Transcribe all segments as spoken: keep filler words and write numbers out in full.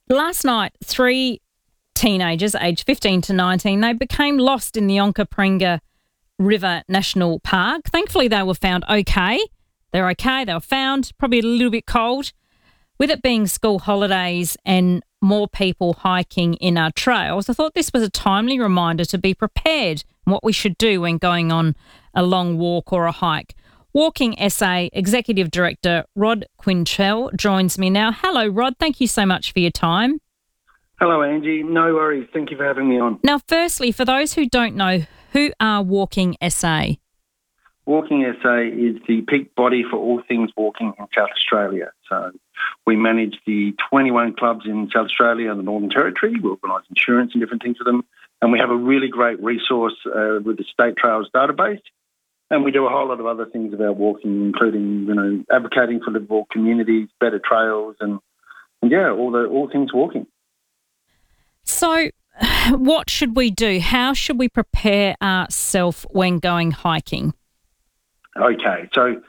Last night, three teenagers aged fifteen to nineteen, they became lost in the Onkaparinga River National Park. Thankfully, they were found okay. They're okay. They were found, probably a little bit cold. With it being school holidays and more people hiking in our trails, I thought this was a timely reminder to be prepared and what we should do when going on a long walk or a hike. Walking S A Executive Director Rod Quintrell joins me now. Hello, Rod. Thank you so much for your time. Hello, Angie. No worries. Thank you for having me on. Now, firstly, for those who don't know, who are Walking S A? Walking S A is the peak body for all things walking in South Australia. So we manage the twenty-one clubs in South Australia and the Northern Territory. We organise insurance and different things for them. And we have a really great resource uh, with the State Trails database. And we do a whole lot of other things about walking, including, you know, advocating for livable communities, better trails, and, and yeah, all the all things walking. So what should we do? How should we prepare ourselves when going hiking? Okay, so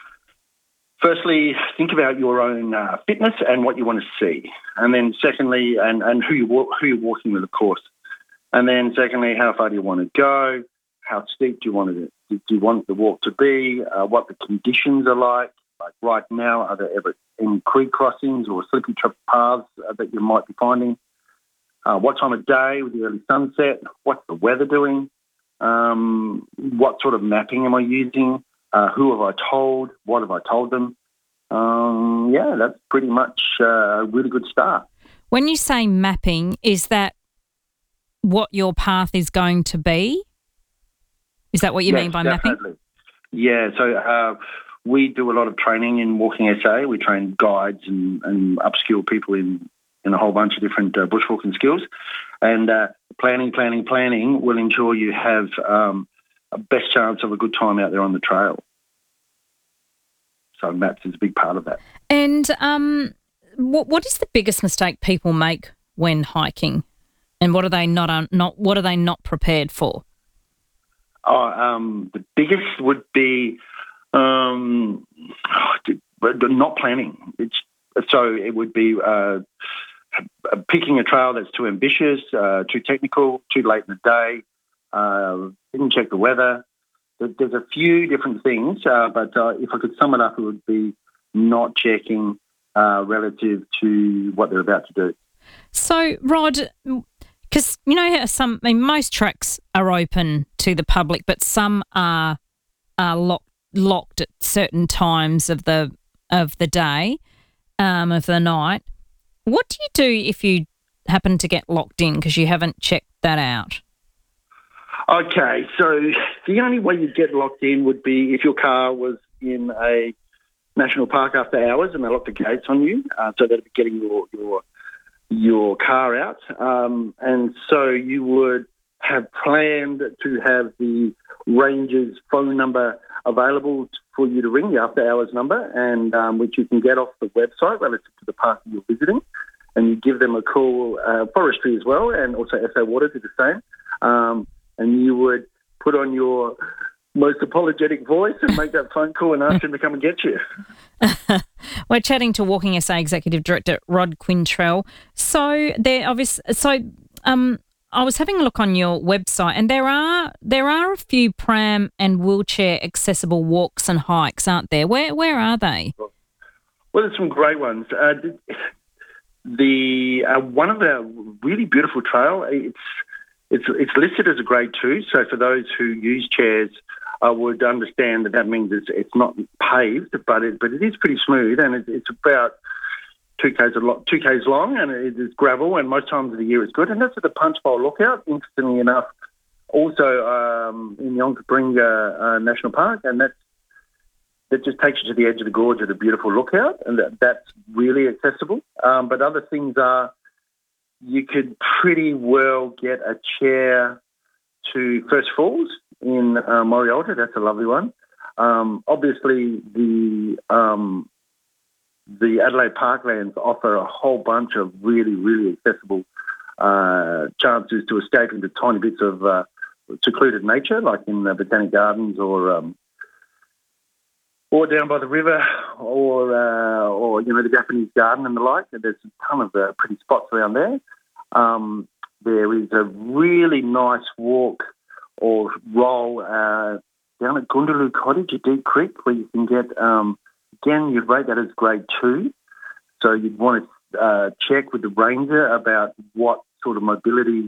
firstly, think about your own uh, fitness and what you want to see. And then secondly, and, and who, you walk, who you're walking with, of course. And then secondly, how far do you want to go? How steep do you want it? Do you want the walk to be? Uh, what the conditions are like? Like right now, are there ever any creek crossings or slippery paths uh, that you might be finding? Uh, what time of day with the early sunset? What's the weather doing? Um, what sort of mapping am I using? Uh, who have I told? What have I told them? Um, yeah, that's pretty much uh, a really good start. When you say mapping, is that what your path is going to be? Is that what you yes, mean by definitely. mapping? Yeah, so uh, we do a lot of training in Walking S A. We train guides and, and upskill people in, in a whole bunch of different uh, bushwalking skills. And uh, planning, planning, planning will ensure you have um, a best chance of a good time out there on the trail. So maps is a big part of that. And um, what what is the biggest mistake people make when hiking, and what are they not un, not what are they not prepared for? Oh, um, the biggest would be um, not planning. It's so it would be uh, picking a trail that's too ambitious, uh, too technical, too late in the day. Uh, didn't check the weather. There's a few different things, uh, but uh, if I could sum it up, it would be not checking uh, relative to what they're about to do. So, Rod, because you know how some, I mean, most tracks are open to the public, but some are are locked locked at certain times of the of the day, um, of the night. What do you do if you happen to get locked in because you haven't checked that out? Okay, so the only way you'd get locked in would be if your car was in a national park after hours and they locked the gates on you, uh, so they'd be getting your your your car out. Um, and so you would have planned to have the ranger's phone number available for you to ring, the after hours number, and um, which you can get off the website relative to the park you're visiting. And you give them a call, uh, forestry as well, and also S A Water do the same. Um, and you would put on your most apologetic voice and make that phone call and ask them to come and get you. We're chatting to Walking S A Executive Director Rod Quintrell. So there, obviously, so um, I was having a look on your website, and there are there are a few pram and wheelchair accessible walks and hikes, aren't there? Where where are they? Well, there's some great ones. Uh, the uh, one of the really beautiful trail. It's It's it's listed as a grade two, so for those who use chairs, I would understand that that means it's it's not paved, but it but it is pretty smooth, and it, it's about two k's a lot, two k's long, and it is gravel, and most times of the year it's good, and that's at the Punchbowl Lookout. Interestingly enough, also um, in the Onkaparinga uh, National Park, and that's that just takes you to the edge of the gorge at a beautiful lookout, and that, that's really accessible. Um, but other things are. You could pretty well get a chair to First Falls in uh, Morialta. That's a lovely one. Um, obviously, the um, the Adelaide Parklands offer a whole bunch of really, really accessible uh, chances to escape into tiny bits of uh, secluded nature, like in the Botanic Gardens or um, or down by the river, or uh, or you know the Japanese garden and the like. There's a ton of uh, pretty spots around there. Um, there is a really nice walk or roll uh, down at Gundaloo Cottage at Deep Creek, where you can get um, again you'd rate that as grade two. So you'd want to uh, check with the ranger about what sort of mobility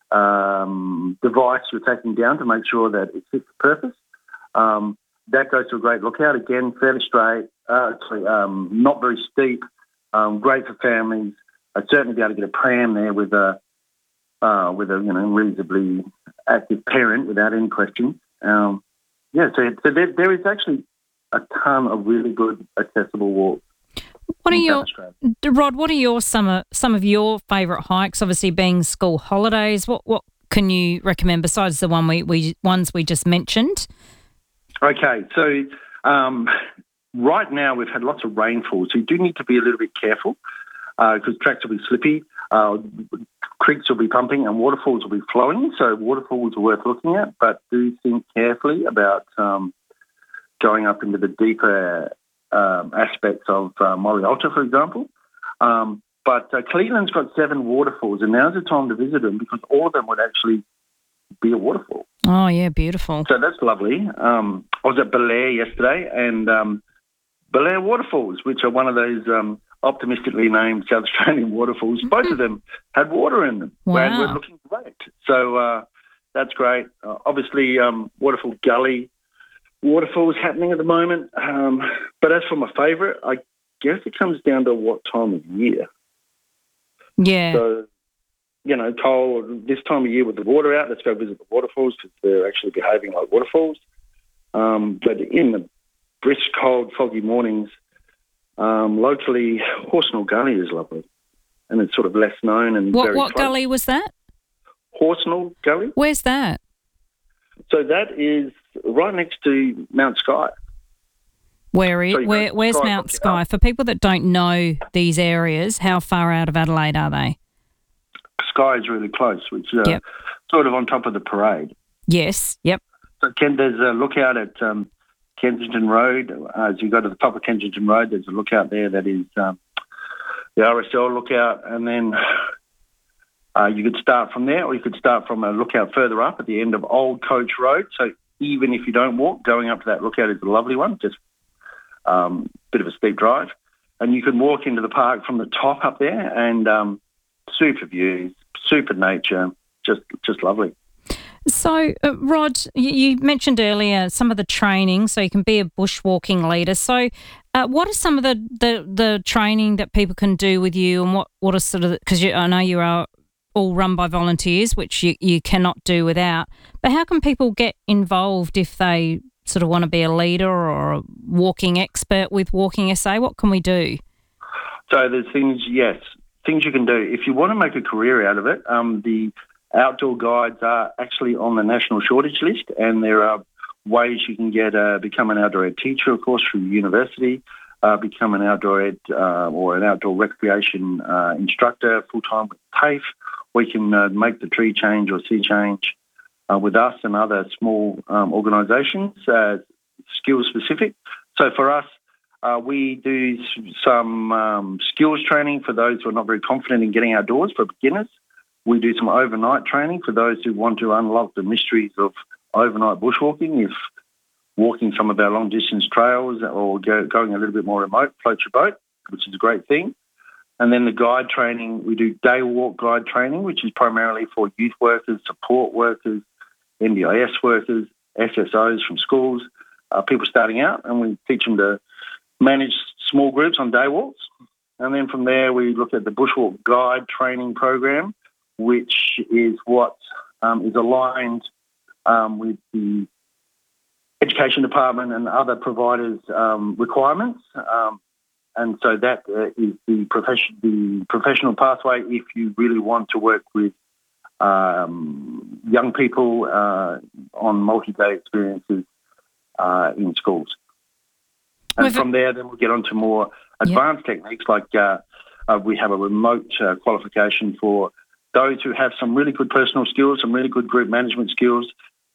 um, device you're taking down to make sure that it fits the purpose. Um, that goes to a great lookout. Again, fairly straight, uh, actually, um, not very steep, um, great for families. I'd certainly be able to get a pram there with a uh, with a you know reasonably active parent without any questions. Um, yeah, so, so there, there is actually a ton of really good accessible walks. What are your Rod? What are your some of, some of your favourite hikes? Obviously, being school holidays, what what can you recommend besides the one we, we ones we just mentioned? Okay, so um, right now we've had lots of rainfall, so you do need to be a little bit careful because uh, tracks will be slippy, uh, creeks will be pumping, and waterfalls will be flowing. So waterfalls are worth looking at, but do think carefully about um, going up into the deeper um, aspects of uh, Mori Alta, for example. Um, but uh, Cleveland's got seven waterfalls, and now's the time to visit them because all of them would actually be a waterfall. Oh, yeah, beautiful. So that's lovely. Um, I was at Belair yesterday, and um, Belair Waterfalls, which are one of those um, optimistically named South Australian waterfalls, both of them had water in them. Wow. And we're looking great. So uh, that's great. Uh, obviously, um, Waterfall Gully waterfalls happening at the moment. Um, but as for my favourite, I guess it comes down to what time of year. Yeah. So, you know, cold, this time of year with the water out, let's go visit the waterfalls because they're actually behaving like waterfalls. Um, but in the brisk, cold, foggy mornings, um, locally, Horsenall Gully is lovely. And it's sort of less known and what, very What close. gully was that? Horsenall Gully. Where's that? So that is right next to Mount Sky. Where is, so where, where's Sky Mount Sky? For people that don't know these areas, how far out of Adelaide are they? Sky is really close, which is uh, Yep. sort of on top of the parade. Yes, yep. So Ken, there's a lookout at um, Kensington Road. Uh, as you go to the top of Kensington Road, there's a lookout there that is um, the R S L lookout, and then uh, you could start from there, or you could start from a lookout further up at the end of Old Coach Road. So even if you don't walk, going up to that lookout is a lovely one, just a um, bit of a steep drive. And you can walk into the park from the top up there, and um, super views, super nature, just just lovely. So, uh, Rod, you, you mentioned earlier some of the training, so you can be a bushwalking leader. So, uh, what are some of the, the, the training that people can do with you, and what, what are sort of, because I know you are all run by volunteers, which you, you cannot do without, but how can people get involved if they sort of want to be a leader or a walking expert with Walking S A? What can we do? So there's things, yes, things you can do. If you want to make a career out of it, um, the outdoor guides are actually on the national shortage list, and there are ways you can get uh, become an outdoor ed teacher, of course, through university, uh, become an outdoor ed uh, or an outdoor recreation uh, instructor full-time with TAFE. We can uh, make the tree change or sea change uh, with us and other small um, organisations, uh, skill-specific. So for us, uh, we do some um, skills training for those who are not very confident in getting outdoors, for beginners. We do some overnight training for those who want to unlock the mysteries of overnight bushwalking, if walking some of our long-distance trails or go, going a little bit more remote, float your boat, which is a great thing. And then the guide training, we do day walk guide training, which is primarily for youth workers, support workers, N D I S workers, S S Os from schools, uh, people starting out, and we teach them to manage small groups on day walks. And then from there, we look at the bushwalk guide training program, which is what um, is aligned um, with the Education Department and other providers' um, requirements. Um, and so that uh, is the, profession, the professional pathway if you really want to work with um, young people uh, on multi-day experiences uh, in schools. And With from there, then we'll get on to more advanced yep. techniques, like uh, uh, we have a remote uh, qualification for those who have some really good personal skills, some really good group management skills,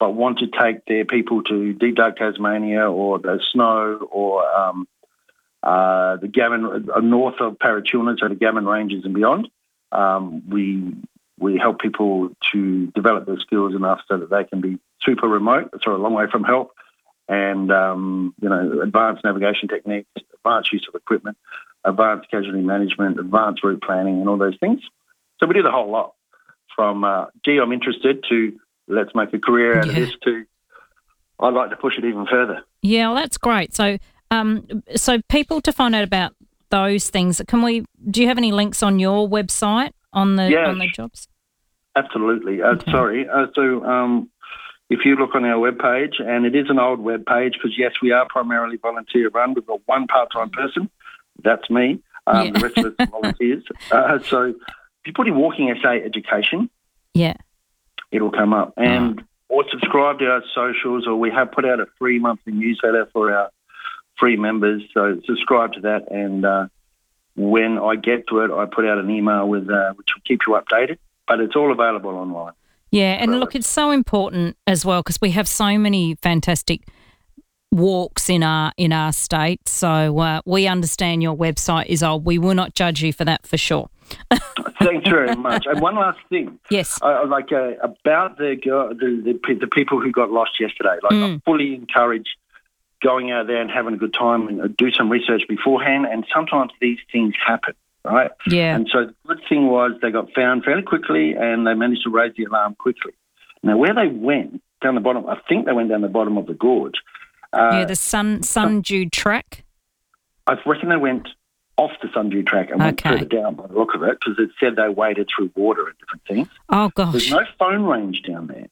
but want to take their people to Deep Dark Tasmania or the Snow or um, uh, the Gammon, uh, north of Parachilna, so the Gammon Ranges and beyond. Um, we we help people to develop their skills enough so that they can be super remote, so a long way from help, and um, you know, advanced navigation techniques, advanced use of equipment, advanced casualty management, advanced route planning, and all those things. So we do the whole lot, from uh, gee, I'm interested, to let's make a career out yeah. of this, to I'd like to push it even further. Yeah, well, that's great. So, um, so people to find out about those things, can we? Do you have any links on your website on the yeah, on the jobs? Absolutely. Uh, okay. Sorry. Uh, so, um, if you look on our webpage, and it is an old webpage because yes, we are primarily volunteer run. We've got one part-time person. That's me. Um, yeah. The rest of us are volunteers. Uh, so, if you put in Walking S A Education, yeah, it'll come up, and oh. or subscribe to our socials, or we have put out a free monthly newsletter for our free members. So subscribe to that, and uh, when I get to it, I put out an email with uh, which will keep you updated. But it's all available online. Yeah, and look, it's so important as well because we have so many fantastic walks in our in our state. So uh, we understand your website is old. We will not judge you for that for sure. Thanks very much. And one last thing. Yes. Uh, like uh, about the, girl, the the the people who got lost yesterday. Like mm. I fully encourage going out there and having a good time and do some research beforehand. And sometimes these things happen, right? Yeah. And so the good thing was they got found fairly quickly and they managed to raise the alarm quickly. Now, where they went, down the bottom, I think they went down the bottom of the gorge. Uh, yeah, the Sun Sun Dew track? I reckon they went off the Sun Dew track and went okay. further down by the look of it because it said they waded through water and different things. Oh, gosh. There's no phone range down there.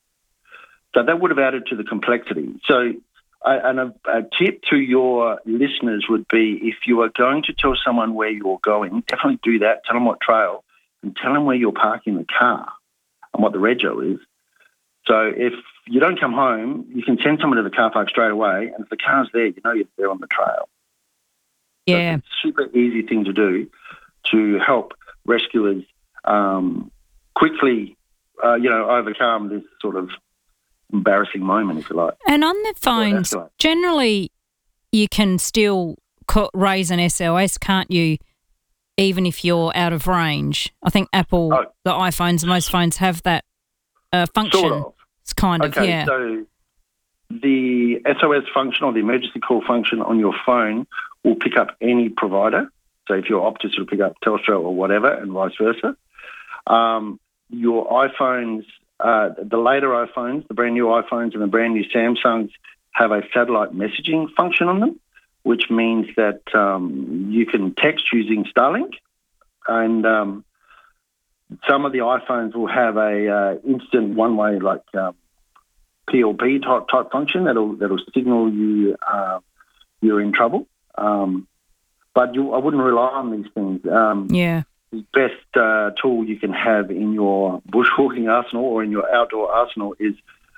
So that would have added to the complexity. So uh, and a, a tip to your listeners would be if you are going to tell someone where you're going, definitely do that. Tell them what trail and tell them where you're parking the car and what the rego is. So if you don't come home, you can send someone to the car park straight away, and if the car's there, you know you're there on the trail. Yeah. So it's a super easy thing to do to help rescuers um, quickly, uh, you know, overcome this sort of embarrassing moment, if you like. And on the phones, so generally you can still co- raise an S O S, can't you, even if you're out of range? I think Apple, oh. the iPhones, most phones have that uh, function. Sort of. It's kind of, okay, yeah. So the S O S function or the emergency call function on your phone will pick up any provider. So if you're Optus, it'll pick up Telstra or whatever, and vice versa. Um, your iPhones, uh, the later iPhones, the brand new iPhones and the brand new Samsungs have a satellite messaging function on them, which means that um, you can text using Starlink, and um, some of the iPhones will have a uh, instant one-way like um, P L P type, type function that'll that'll signal you uh, you're in trouble. Um, but you, I wouldn't rely on these things. Um, yeah. The best uh, tool you can have in your bushwalking arsenal or in your outdoor arsenal is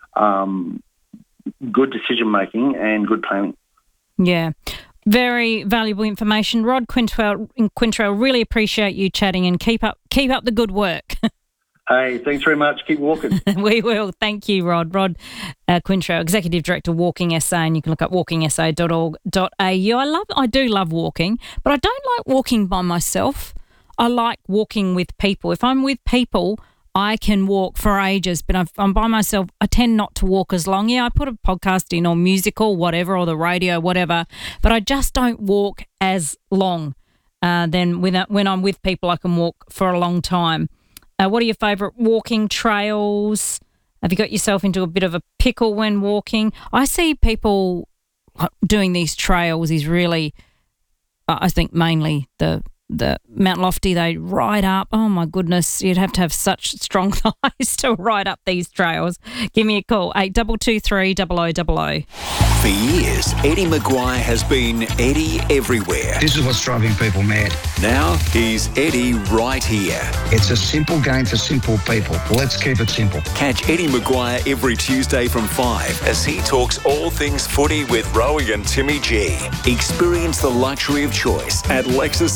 um, good decision-making and good planning. Yeah. Very valuable information. Rod Quintrell, Quintrell, really appreciate you chatting and keep up keep up the good work. Hey, thanks very much. Keep walking. We will. Thank you, Rod. Rod uh, Quintrell, Executive Director, Walking S A, and you can look up walking s a dot org dot a u. I love, I do love walking, but I don't like walking by myself. I like walking with people. If I'm with people, I can walk for ages, but if I'm by myself, I tend not to walk as long. Yeah, I put a podcast in or music or whatever, or the radio, whatever, but I just don't walk as long. Uh, then when, when I'm with people, I can walk for a long time. Uh, what are your favourite walking trails? Have you got yourself into a bit of a pickle when walking? I see people doing these trails is really, uh, I think mainly the the Mount Lofty, they ride up. Oh, my goodness, you'd have to have such strong thighs to ride up these trails. Give me a call, eight two two three, double oh double oh. For years, Eddie Maguire has been Eddie everywhere. This is what's driving people mad. Now he's Eddie right here. It's a simple game for simple people. Let's keep it simple. Catch Eddie Maguire every Tuesday from five as he talks all things footy with Rowie and Timmy G. Experience the luxury of choice at Lexus of Adelaide.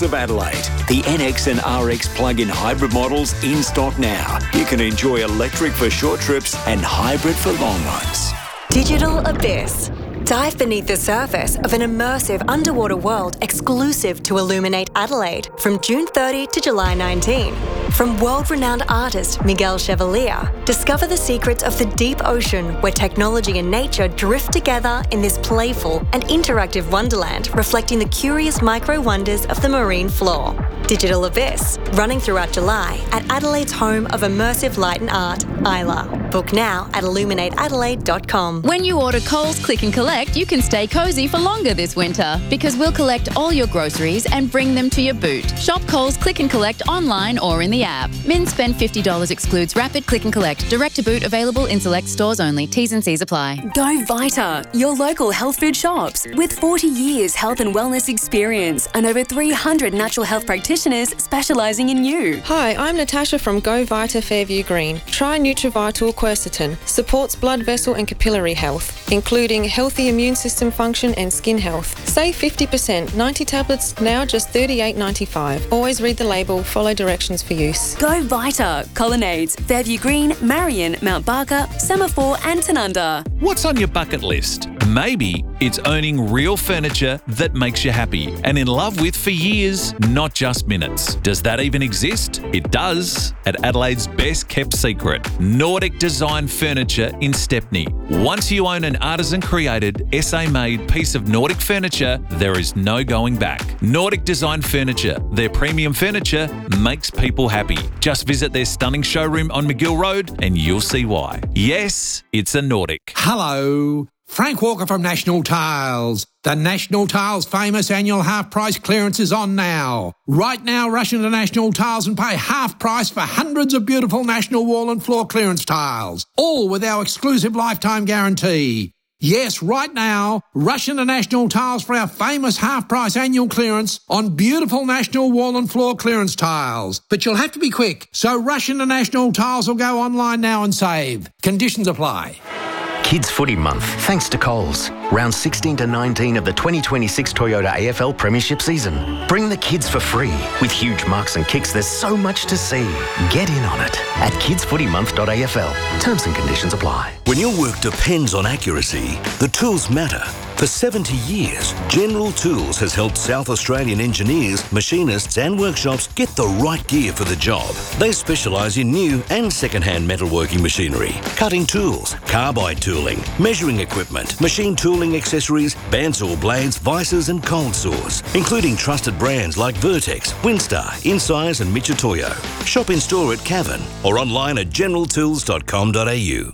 Adelaide. The N X and R X plug-in hybrid models in stock now. You can enjoy electric for short trips and hybrid for long ones. Digital Abyss. Dive beneath the surface of an immersive underwater world exclusive to Illuminate Adelaide from June thirtieth to July nineteenth. From world-renowned artist Miguel Chevalier, discover the secrets of the deep ocean where technology and nature drift together in this playful and interactive wonderland reflecting the curious micro-wonders of the marine floor. Digital Abyss, running throughout July at Adelaide's home of immersive light and art, Isla. Book now at illuminate adelaide dot com. When you order Coles Click and Collect, you can stay cosy for longer this winter because we'll collect all your groceries and bring them to your boot. Shop Coles Click and Collect online or in the app. Min spend fifty dollars excludes rapid click and collect. Direct to boot available in select stores only. T's and C's apply. Go Vita, your local health food shops. With forty years health and wellness experience and over three hundred natural health practitioners specialising in you. Hi, I'm Natasha from Go Vita Fairview Green. Try Nutrivital Quercetin. Supports blood vessel and capillary health, including healthy immune system function and skin health. Save fifty percent. ninety tablets, now just thirty-eight ninety-five. Always read the label, follow directions for use. Go Vita, Colonnades, Fairview Green, Marion, Mount Barker, Semaphore and Tanunda. What's on your bucket list? Maybe it's owning real furniture that makes you happy and in love with for years, not just minutes. Does that even exist? It does at Adelaide's best kept secret, Nordic Design Furniture in Stepney. Once you own an artisan created, S A-made piece of Nordic furniture, there is no going back. Nordic Design Furniture, their premium furniture makes people happy. Just visit their stunning showroom on McGill Road and you'll see why. Yes, it's a Nordic. Hello. Frank Walker from National Tiles. The National Tiles famous annual half price clearance is on now. Right now, rush into National Tiles and pay half price for hundreds of beautiful National wall and floor clearance tiles, all with our exclusive lifetime guarantee. Yes, right now, rush into National Tiles for our famous half price annual clearance on beautiful National wall and floor clearance tiles. But you'll have to be quick, so rush into National Tiles or go online now and save. Conditions apply. Kids Footy Month, thanks to Coles. Rounds sixteen to nineteen of the twenty twenty-six Toyota A F L Premiership season. Bring the kids for free. With huge marks and kicks, there's so much to see. Get in on it at kids footy month dot a f l. Terms and conditions apply. When your work depends on accuracy, the tools matter. For seventy years, General Tools has helped South Australian engineers, machinists and workshops get the right gear for the job. They specialise in new and second-hand metalworking machinery, cutting tools, carbide tooling, measuring equipment, machine tooling accessories, bandsaw blades, vices and cold saws, including trusted brands like Vertex, Winstar, Insize and Michitoyo. Shop in store at Cavan or online at general tools dot com dot a u.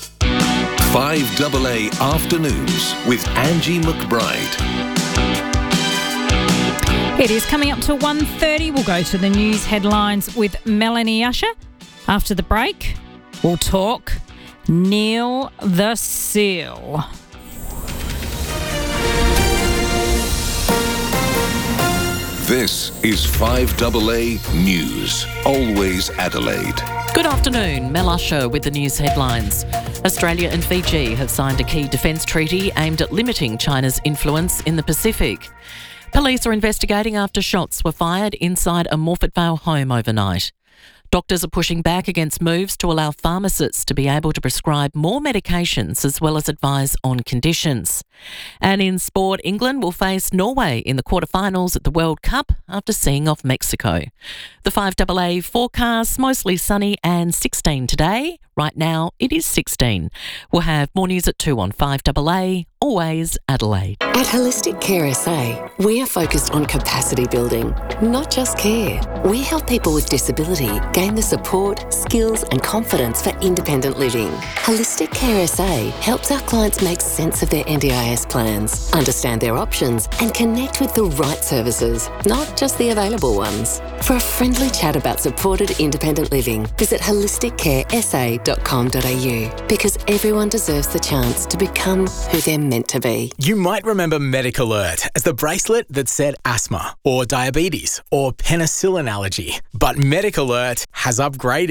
five A A Afternoons with Angie McBride. It is coming up to one thirty. We'll go to the news headlines with Melanie Usher. After the break, we'll talk Neil the Seal. This is five A A News. Always Adelaide. Good afternoon, Mel Usher with the news headlines. Australia and Fiji have signed a key defence treaty aimed at limiting China's influence in the Pacific. Police are investigating after shots were fired inside a Morphett Vale home overnight. Doctors are pushing back against moves to allow pharmacists to be able to prescribe more medications as well as advise on conditions. And in sport, England will face Norway in the quarterfinals at the World Cup after seeing off Mexico. The five A A forecast, mostly sunny and sixteen today. Right now, it is sixteen. We'll have more news at two on five A A, always Adelaide. At Holistic Care S A, we are focused on capacity building, not just care. We help people with disability gain the support, skills and confidence for independent living. Holistic Care S A helps our clients make sense of their N D I S plans, understand their options and connect with the right services, not just the available ones. For a friendly chat about supported independent living, visit holistic care s a dot com dot a u because everyone deserves the chance to become who they're meant to be. You might remember MediCalert as the bracelet that said asthma or diabetes or penicillin allergy, but MediCalert has upgraded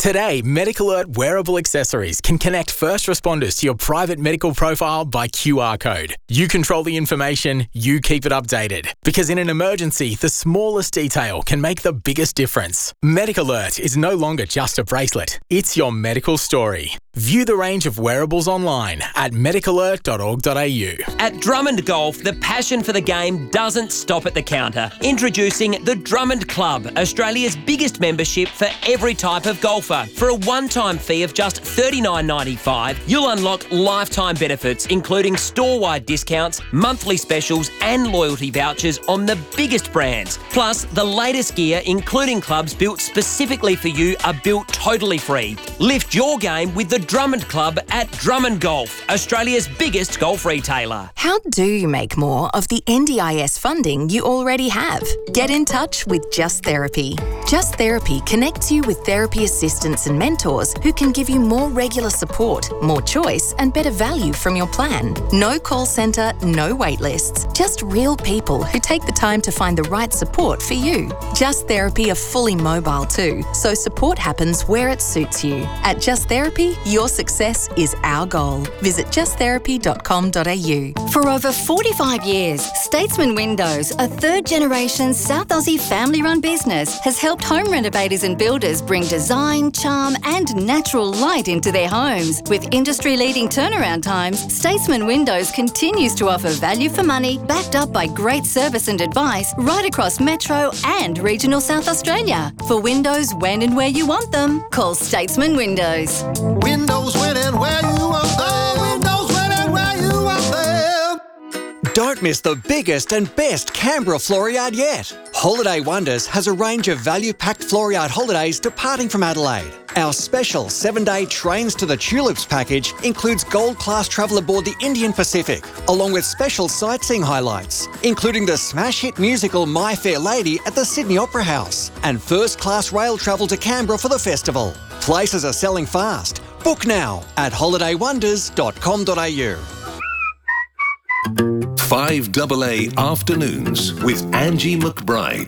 Today, Medical Alert wearable accessories can connect first responders to your private medical profile by Q R code. You control the information, you keep it updated. Because in an emergency, the smallest detail can make the biggest difference. Medical Alert is no longer just a bracelet. It's your medical story. View the range of wearables online at medical alert dot org dot a u. At Drummond Golf, the passion for the game doesn't stop at the counter. Introducing the Drummond Club, Australia's biggest membership for every type of golfer. For a one-time fee of just thirty-nine ninety-five, you'll unlock lifetime benefits, including store-wide discounts, monthly specials and loyalty vouchers on the biggest brands. Plus, the latest gear, including clubs built specifically for you, are built totally free. Lift your game with the Drummond Club at Drummond Golf, Australia's biggest golf retailer. How do you make more of the N D I S funding you already have? Get in touch with Just Therapy. Just Therapy connects you with therapy assistants and mentors who can give you more regular support, more choice and better value from your plan. No call centre, no wait lists, just real people who take the time to find the right support for you. Just Therapy are fully mobile too, so support happens where it suits you. At Just Therapy, your success is our goal. Visit just therapy dot com dot a u. For over forty-five years, Statesman Windows, a third-generation South Aussie family-run business, has helped home renovators and builders bring design, charm and natural light into their homes. With industry-leading turnaround times, Statesman Windows continues to offer value for money, backed up by great service and advice right across Metro and regional South Australia. For windows when and where you want them, call Statesman Windows. Windows when and where you want them. Windows when and where you want them. Don't miss the biggest and best Canberra floor yard yet. Holiday Wonders has a range of value-packed floor yard holidays departing from Adelaide. Our special seven-day Trains to the Tulips package includes gold-class travel aboard the Indian Pacific, along with special sightseeing highlights, including the smash hit musical My Fair Lady at the Sydney Opera House, and first-class rail travel to Canberra for the festival. Places are selling fast. Book now at holiday wonders dot com dot a u. five A A Afternoons with Angie McBride.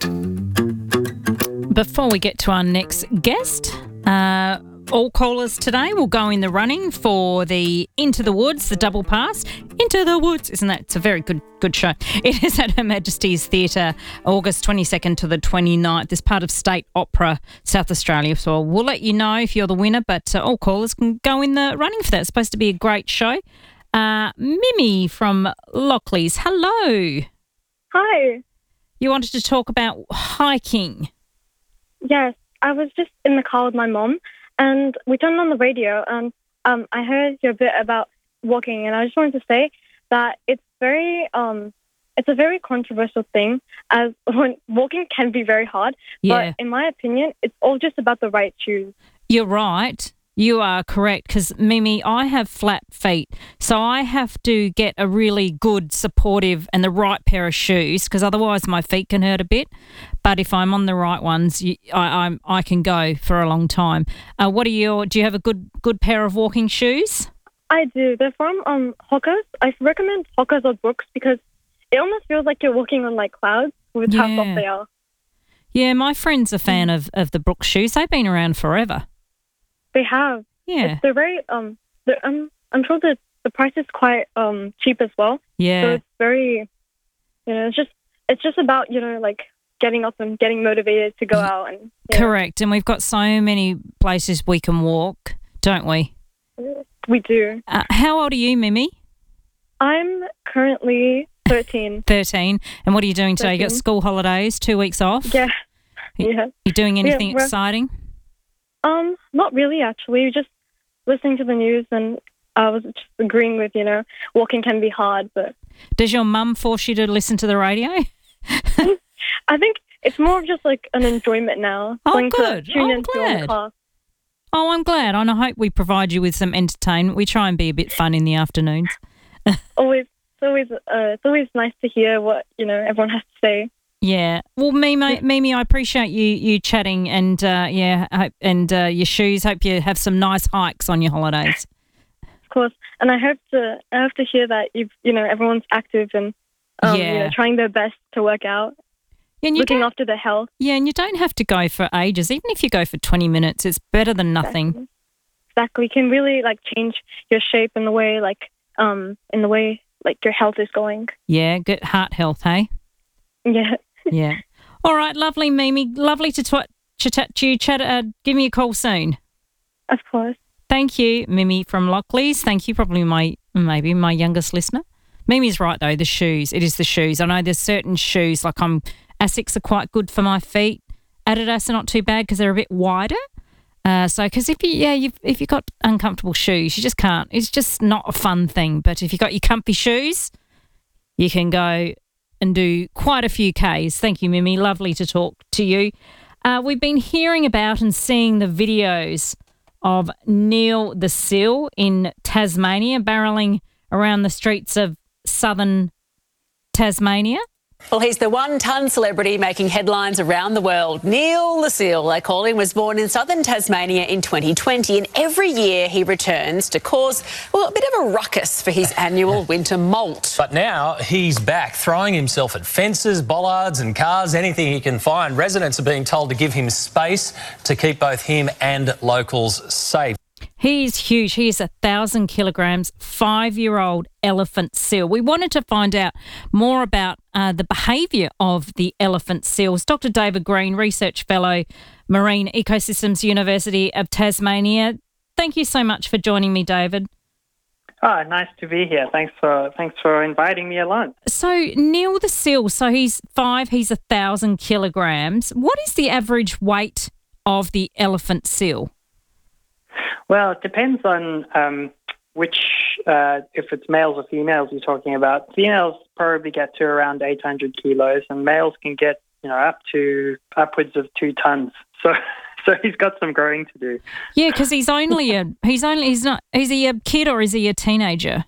Before we get to our next guest, uh, all callers today will go in the running for the Into the Woods, the double pass. Into the Woods, isn't that? It's a very good good show. It is at Her Majesty's Theatre, August twenty-second to the twenty-ninth. It's part of State Opera, South Australia. So we'll let you know if you're the winner, but uh, all callers can go in the running for that. It's supposed to be a great show. Uh, Mimi from Lockleys, hello. Hi. You wanted to talk about hiking. Yes, I was just in the car with my mom, and we turned on the radio, and um, I heard your bit about walking, and I just wanted to say that it's very, um, it's a very controversial thing, as when walking can be very hard. Yeah. But in my opinion, it's all just about the right shoes. You're right. You are correct, because, Mimi, I have flat feet, so I have to get a really good, supportive and the right pair of shoes, because otherwise my feet can hurt a bit. But if I'm on the right ones, you, I, I'm, I can go for a long time. Uh, what are your? Do you have a good good pair of walking shoes? I do. They're from um, Hoka's. I recommend Hoka's or Brooks, because it almost feels like you're walking on like clouds with Yeah. how soft they are. Yeah, my friend's a fan of, of the Brooks shoes. They've been around forever. They have. Yeah. It's, they're very, um, they're, um, I'm told that the price is quite um cheap as well. Yeah. So it's very, you know, it's just, it's just about, you know, like getting up and getting motivated to go out. and you know. Correct. And we've got so many places we can walk, don't we? We do. Uh, how old are you, Mimi? I'm currently thirteen. thirteen. And what are you doing today? You got thirteen. school holidays, two weeks off? Yeah. Yeah. You doing anything Yeah, we're- exciting? Um, not really, actually. Just listening to the news, and I was just agreeing with, you know, walking can be hard, but Does your mum force you to listen to the radio? I think it's more of just like an enjoyment now. Oh, going good. To tune Oh, I'm into on the glad. car. Oh, I'm glad. And I hope we provide you with some entertainment. We try and be a bit fun in the afternoons. Always, it's always, uh, it's always nice to hear what, you know, everyone has to say. Yeah. Well, Mimi, Mimi, I appreciate you you chatting, and uh, yeah, I hope, and uh, your shoes. Hope you have some nice hikes on your holidays. Of course, and I hope to, I hope to hear that you've, you know, everyone's active and, um, you Yeah. know, trying their best to work out. and you looking don't- after their health. Yeah, and you don't have to go for ages. Even if you go for twenty minutes, it's better than nothing. Exactly, can really like change your shape in the way like um in the way like your health is going. Yeah, good heart health, hey? Yeah. Yeah. All right, lovely, Mimi. Lovely to tw- chat to you. Chat, uh, give me a call soon. Of course. Thank you, Mimi from Lockleys. Thank you, probably my maybe my youngest listener. Mimi's right though. The shoes. It is the shoes. I know there's certain shoes like I'm Asics are quite good for my feet. Adidas are not too bad because they're a bit wider. Uh, so, because if you yeah you've, if you've got uncomfortable shoes, you just can't. It's just not a fun thing. But if you've got your comfy shoes, you can go and do quite a few Ks. Thank you, Mimi. Lovely to talk to you. Uh, we've been hearing about and seeing the videos of Neil the Seal in Tasmania, barrelling around the streets of southern Tasmania. Well, he's the one-ton celebrity making headlines around the world. Neil the Seal, they call him, was born in southern Tasmania in twenty twenty, and every year he returns to cause, well, a bit of a ruckus for his annual winter molt. But now he's back, throwing himself at fences, bollards and cars, anything he can find. Residents are being told to give him space to keep both him and locals safe. He's huge. He is a thousand kilograms, five-year-old elephant seal. We wanted to find out more about uh, the behaviour of the elephant seals. Doctor David Green, Research Fellow, Marine Ecosystems University of Tasmania. Thank you so much for joining me, David. Oh, nice to be here. Thanks for thanks for inviting me along. So Neil the seal, so he's five, he's a thousand kilograms. What is the average weight of the elephant seal? Well, it depends on um, which, uh, if it's males or females you're talking about. Females probably get to around eight hundred kilos, and males can get, you know, up to upwards of two tons. So, so he's got some growing to do. Yeah, because he's only a he's only he's not is he a kid or is he a teenager?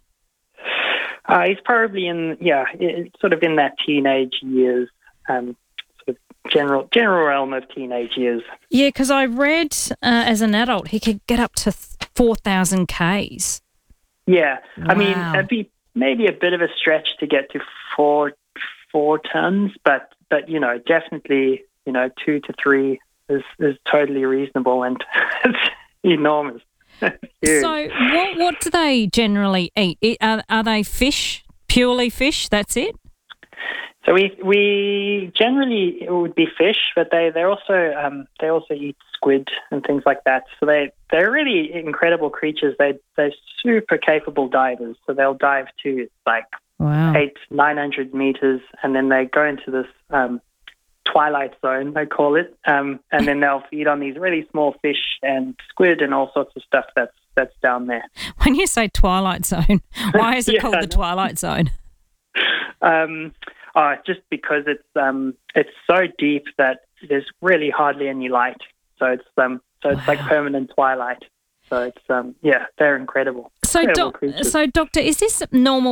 Uh, he's probably in yeah, it, sort of in that teenage years. Um, General general realm of teenage years. Yeah, because I read uh, as an adult he could get up to four thousand Ks. Yeah, I mean Wow. it'd be maybe a bit of a stretch to get to four four tons, but but you know definitely you know two to three is is totally reasonable, and it's enormous. Huge. So what what do they generally eat? It, are, are they fish, purely fish? That's it? So we we generally it would be fish, but they they also um, they also eat squid and things like that. So they they're really incredible creatures. They they're super capable divers. So they'll dive to like wow. eight nine hundred meters, and then they go into this um, twilight zone, they call it, um, and then they'll feed on these really small fish and squid and all sorts of stuff that's that's down there. When you say twilight zone, why is it Yeah, called I the know. twilight zone? Um, oh, just because it's um, it's so deep that there's really hardly any light. So it's um, so it's like permanent twilight. So it's um, yeah, they're incredible. So, incredible doc- creatures. so doctor, is this normal